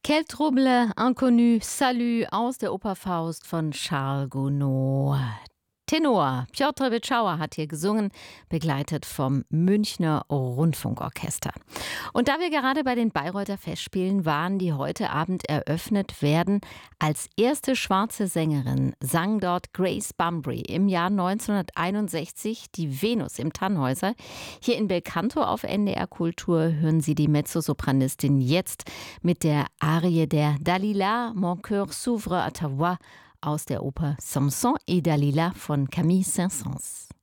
Quel trouble inconnu, Salut aus der Oper Faust von Charles Gounod. Tenor Piotr Witschauer hat hier gesungen, begleitet vom Münchner Rundfunkorchester. Und da wir gerade bei den Bayreuther Festspielen waren, die heute Abend eröffnet werden, als erste schwarze Sängerin sang dort Grace Bumbry im Jahr 1961 die Venus im Tannhäuser. Hier in Belcanto auf NDR Kultur hören Sie die Mezzosopranistin jetzt mit der Arie der Dalila, Mon cœur s'ouvre à ta voix aus der Oper Samson et Dalila von Camille Saint-Saëns.